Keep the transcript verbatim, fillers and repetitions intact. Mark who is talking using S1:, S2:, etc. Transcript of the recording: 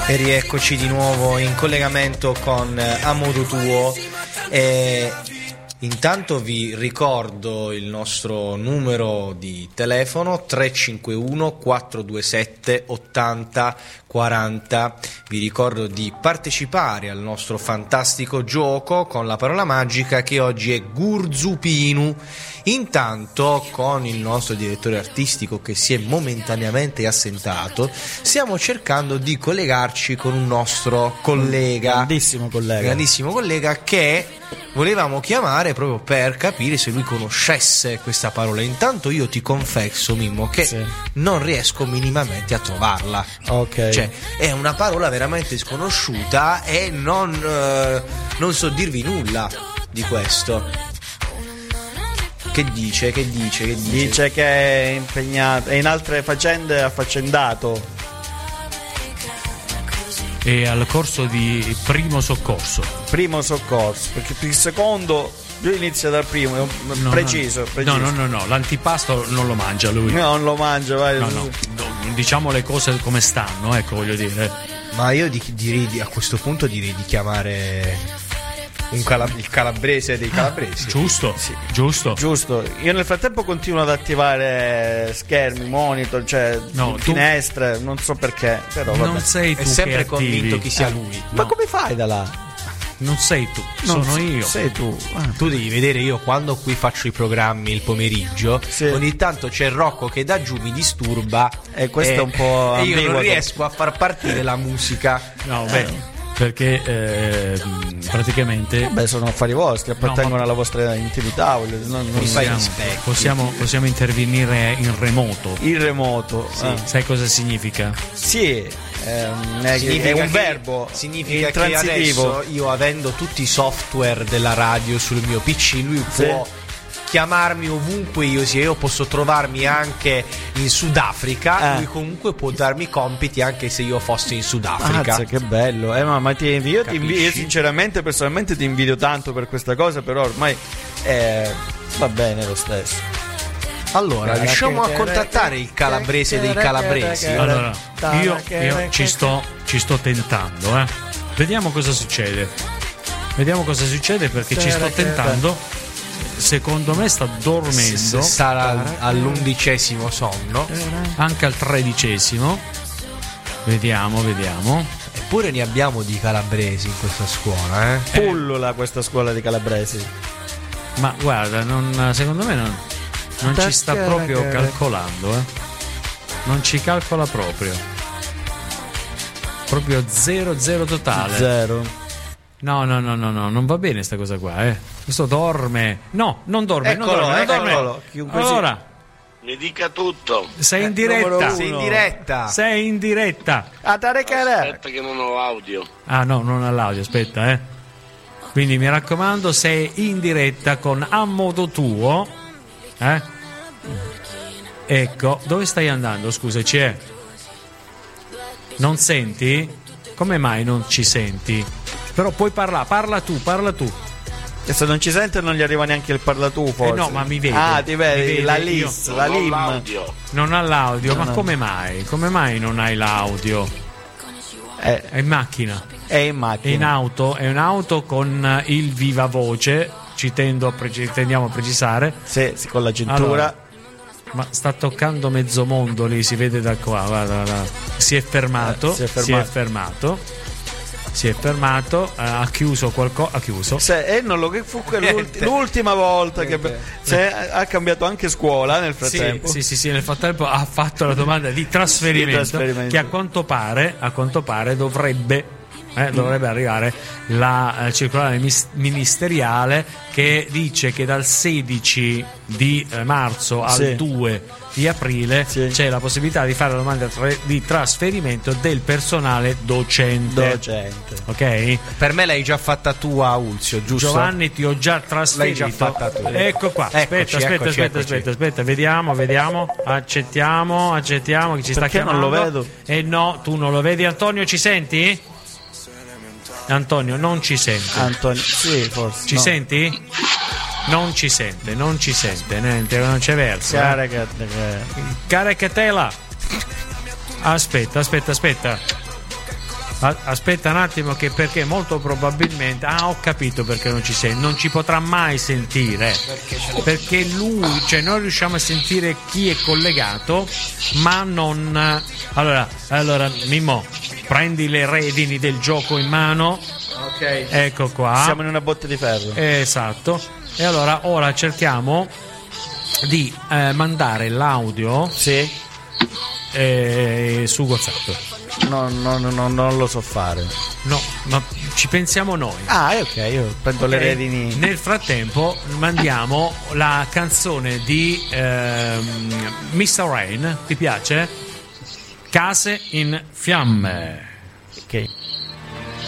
S1: E rieccoci di nuovo in collegamento con A Modo Tuo. E intanto vi ricordo il nostro numero di telefono tre cinque uno quattro due sette ottanta quaranta. Vi ricordo di partecipare al nostro fantastico gioco con la parola magica che oggi è Gurzupinu. Intanto, con il nostro direttore artistico che si è momentaneamente assentato, stiamo cercando di collegarci con un nostro collega,
S2: grandissimo collega,
S1: grandissimo collega che volevamo chiamare proprio per capire se lui conoscesse questa parola. Intanto io ti confesso, Mimmo, che sì. non riesco minimamente a trovarla.
S2: Ok.
S1: Cioè, è una parola veramente sconosciuta e non, eh, non so dirvi nulla di questo. Che dice, che dice, che dice?
S2: Dice che è impegnato, è in altre faccende affaccendato.
S3: E al corso di primo soccorso.
S2: Primo soccorso, perché il secondo lui inizia dal primo, è un,
S3: no,
S2: preciso,
S3: no,
S2: preciso.
S3: No, no, no, no, l'antipasto non lo mangia lui.
S2: No, non lo mangia, vai.
S3: No, no, diciamo le cose come stanno, ecco, voglio dire.
S1: Ma io di, direi di, a questo punto direi di chiamare un calab- il calabrese dei calabresi.
S3: Giusto,
S2: sì.
S3: giusto.
S2: Giusto. Io nel frattempo continuo ad attivare schermi, monitor, cioè
S3: no,
S2: finestre, tu... non so perché, però vabbè.
S3: Non sei tu
S1: è sempre
S3: che
S1: convinto chi sia
S2: eh,
S1: lui.
S2: Ma
S1: no.
S2: come fai da là?
S3: Non sei tu,
S2: non
S3: sono
S2: so,
S3: io.
S2: Sei tu.
S1: Ah. Tu devi vedere, io quando qui faccio i programmi il pomeriggio, sì. ogni tanto c'è Rocco che da giù mi disturba
S2: e questo
S1: e,
S2: è un po'
S1: e io
S2: ambiguo.
S1: Non riesco a far partire la musica.
S3: No, beh. Perché eh, praticamente
S2: beh, sono affari vostri, appartengono no, alla vostra intimità. Non, non
S3: possiamo, possiamo, possiamo intervenire in remoto.
S2: In remoto,
S3: sì. ah. Sai cosa significa?
S2: Sì, ehm, è,
S1: significa
S2: è un
S1: che,
S2: verbo.
S1: Significa che adesso io, avendo tutti i software della radio sul mio P C, lui
S2: sì.
S1: può chiamarmi ovunque io sia. Io posso trovarmi anche in Sudafrica, eh. lui comunque può darmi compiti anche se io fossi in Sudafrica.
S2: Mazza, che bello. Eh, ma, ma ti invidio, io, ti invidio, io sinceramente personalmente ti invidio tanto per questa cosa, però ormai eh, va bene lo stesso.
S1: Allora, riusciamo a contattare il calabrese dei calabresi.
S3: Allora, io, io ci sto ci sto tentando, eh. Vediamo cosa succede. Vediamo cosa succede perché ci sto tentando. Secondo me sta dormendo.
S1: Sarà all'undicesimo sonno,
S3: anche al tredicesimo. Vediamo, vediamo.
S1: Eppure ne abbiamo di calabresi in questa scuola, eh?
S2: Pullula questa scuola di calabresi.
S3: Ma guarda, non, secondo me non, non ci sta proprio calcolando, eh? Non ci calcola proprio. Proprio zero zero totale.
S2: Zero.
S3: No, no, no, no, no, non va bene sta cosa qua, eh. Questo dorme. No, non dorme,
S1: eccolo,
S3: non dorme, non
S1: eccolo.
S3: dorme. Allora,
S4: mi dica tutto.
S3: Sei in diretta.
S1: Sei in diretta.
S3: Sei in diretta.
S4: Aspetta che non ho audio.
S3: Ah, no, non ha l'audio, aspetta, eh. Quindi mi raccomando, sei in diretta con A Modo Tuo. Eh? Ecco, dove stai andando? Scusaci, eh. Non senti? Come mai non ci senti? Però puoi parlare, parla tu, parla tu.
S2: E se non ci sente non gli arriva neanche il parla tu, forse.
S3: Eh no, ma mi vedi.
S2: Ah, ti vedi,
S3: vede,
S2: la list, la lim.
S4: L'audio.
S3: Non ha l'audio,
S2: no,
S3: ma
S2: no.
S3: come mai? Come mai non hai l'audio?
S2: Eh,
S3: è in macchina.
S2: È in macchina.
S3: È in auto, è un'auto con il viva voce, ci tendo a preci- tendiamo a precisare.
S2: Sì, sì, con la cintura.
S3: Allora, ma sta toccando mezzo mondo lì, si vede da qua, guarda, guarda. Si è fermato,
S2: eh, si è fermato.
S3: Si è fermato. Si è fermato, eh, ha chiuso qualcosa, ha chiuso.
S2: Se, e non lo che fu l'ulti- l'ultima volta Niente. che se, ha cambiato anche scuola nel frattempo.
S3: Sì, sì, sì, sì, nel frattempo ha fatto la domanda di trasferimento,
S2: di trasferimento.
S3: che a quanto pare, a quanto pare dovrebbe eh, dovrebbe arrivare la eh, circolare mis- ministeriale che dice che dal sedici di eh, marzo al
S2: sì.
S3: due di aprile sì. c'è la possibilità di fare la domanda tra- di trasferimento del personale docente.
S2: Docente.
S3: Ok?
S1: Per me l'hai già fatta tu a Ulzio, giusto?
S3: Giovanni, ti ho già trasferito.
S1: L'hai già fatta tu.
S3: Ecco qua.
S1: Eccoci,
S3: aspetta, aspetta,
S1: eccoci,
S3: aspetta,
S1: eccoci.
S3: aspetta, aspetta, vediamo, vediamo. Accettiamo, accettiamo che ci
S2: Perché
S3: sta chiamando.
S2: non lo vedo?
S3: Eh no, tu non lo vedi. Antonio, ci senti? Antonio, non ci senti.
S2: Antonio, sì, forse.
S3: Ci
S2: no.
S3: senti? Non ci sente, non ci sente, niente, non c'è verso.
S2: Carica,
S3: Caricatela. Aspetta, aspetta, aspetta. Aspetta un attimo, che perché molto probabilmente, ah, ho capito perché non ci sei, non ci potrà mai sentire, perché lui, cioè noi riusciamo a sentire chi è collegato, ma non. Allora, allora Mimmo, prendi le redini del gioco in mano.
S2: Ok.
S3: Ecco qua.
S2: Siamo in una botte di ferro.
S3: Esatto. E allora ora cerchiamo di eh, mandare l'audio.
S2: Sì.
S3: Eh, su WhatsApp.
S2: No, no, no, no, non lo so fare.
S3: No, ma ci pensiamo noi.
S2: Ah, ok, io prendo
S3: Okay.
S2: le redini.
S3: Nel frattempo mandiamo la canzone di ehm, mister Rain. Ti piace? Case in fiamme.
S2: Ok.